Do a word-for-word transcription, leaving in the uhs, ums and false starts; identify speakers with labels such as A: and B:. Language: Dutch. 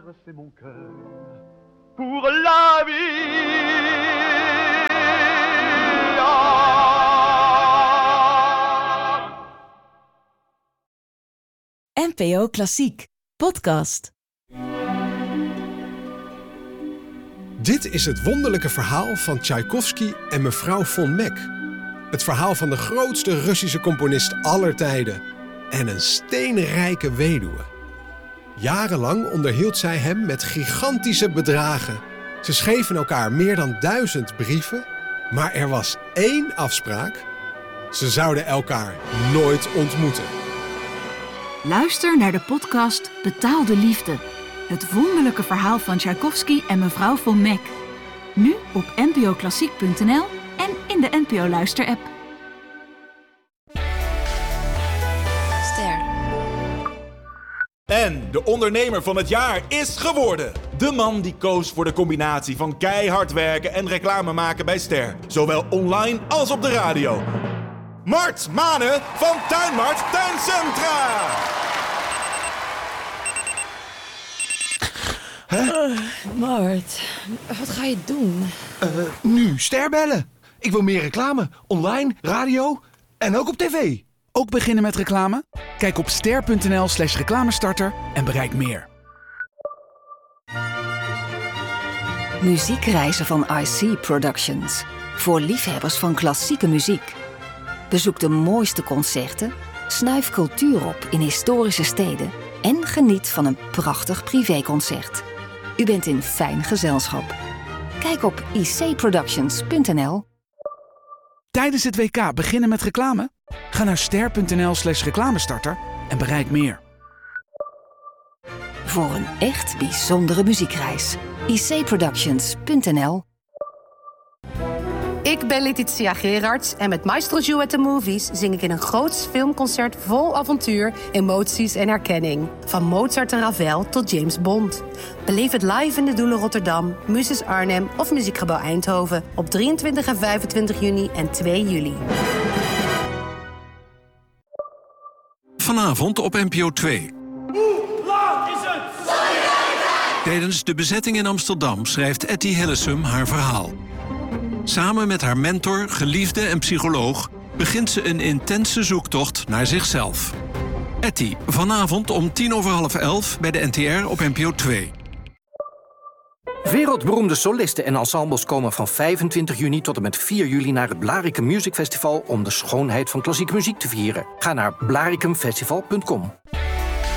A: c'est mon cœur pour la vie.
B: N P O Klassiek podcast.
C: Dit is het wonderlijke verhaal van Tchaikovsky en mevrouw von Meck. Het verhaal van de grootste Russische componist aller tijden en een steenrijke weduwe. Jarenlang onderhield zij hem met gigantische bedragen. Ze schreven elkaar meer dan duizend brieven, maar er was één afspraak. Ze zouden elkaar nooit ontmoeten.
B: Luister naar de podcast Betaalde Liefde. Het wonderlijke verhaal van Tchaikovsky en mevrouw von Meck. Nu op n p o klassiek punt n l en in de N P O Luister-app.
D: Ster.
E: En de ondernemer van het jaar is geworden. De man die koos voor de combinatie van keihard werken en reclame maken bij Ster. Zowel online als op de radio. Mart Mane van Tuinmart Tuincentra.
D: Huh? Uh, Mart, wat ga je doen?
F: Uh, nu Ster bellen. Ik wil meer reclame. Online, radio en ook op tv.
G: Ook beginnen met reclame? Kijk op ster punt n l slash reclamestarter en bereik meer.
H: Muziekreizen van I C Productions. Voor liefhebbers van klassieke muziek. Bezoek de mooiste concerten, snuif cultuur op in historische steden en geniet van een prachtig privéconcert. U bent in fijn gezelschap. Kijk op i c productions punt n l.
G: Tijdens het W K beginnen met reclame? Ga naar ster punt n l slash reclamestarter en bereik meer.
H: Voor een echt bijzondere muziekreis. i c productions punt n l.
I: Ik ben Letitia Gerards en met Maestro Joe at the Movies zing ik in een groots filmconcert vol avontuur, emoties en herkenning. Van Mozart en Ravel tot James Bond. Beleef het live in de Doelen Rotterdam, Muses Arnhem of Muziekgebouw Eindhoven op drieëntwintig en vijfentwintig juni en twee juli.
J: Vanavond op N P O twee.
K: Hoe laat is het?
J: Tijdens de bezetting in Amsterdam schrijft Etty Hillesum haar verhaal. Samen met haar mentor, geliefde en psycholoog begint ze een intense zoektocht naar zichzelf. Etty, vanavond om tien over half elf bij de N T R op N P O twee.
L: Wereldberoemde solisten en ensembles komen van vijfentwintig juni tot en met vier juli naar het Blaricum Music Festival om de schoonheid van klassieke muziek te vieren. Ga naar blaricum festival punt com.